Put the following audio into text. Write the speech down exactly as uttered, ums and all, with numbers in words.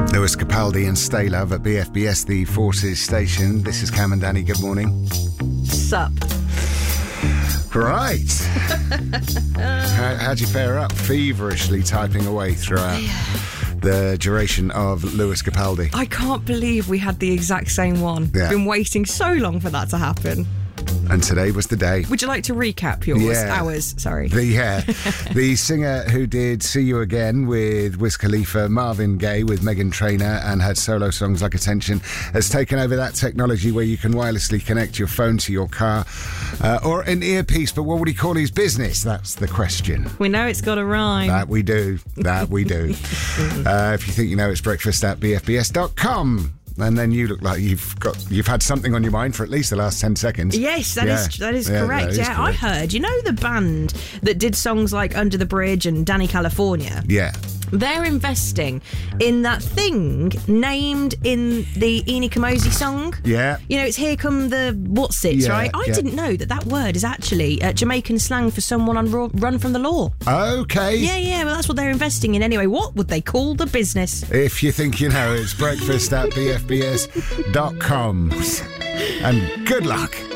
Lewis Capaldi and Stay Love at B F B S, the Forces station. This is Cam and Danny. Good morning. Sup? Right. How, how'd you fare up? Feverishly typing away throughout the duration of Lewis Capaldi. I can't believe we had the exact same one. Yeah. Been waiting so long for that to happen. And today was the day. Would you like to recap yours? Yeah. Ours, sorry. The, yeah. The singer who did See You Again with Wiz Khalifa, Marvin Gaye with Meghan Trainor, and had solo songs like Attention, has taken over that technology where you can wirelessly connect your phone to your car uh, or an earpiece, but what would he call his business? That's the question. We know it's got a rhyme. That we do. That we do. uh, if you think you know, it's breakfast at b f b s dot com. And then you look like you've got you've had something on your mind for at least the last ten seconds. Yes, that yeah. is that is yeah, correct. that is yeah, correct. I heard. You know the band that did songs like Under the Bridge and Danny California? Yeah. They're investing in that thing named in the Eni Kamosi song. Yeah. You know, it's Here Come the Whatsits, Yeah, right? I yeah. didn't know that that word is actually uh, Jamaican slang for someone on ro- run from the law. Okay. Yeah, yeah, well, that's what they're investing in anyway. What would they call the business? If you think you know, it's breakfast at b f b s dot com. And good luck.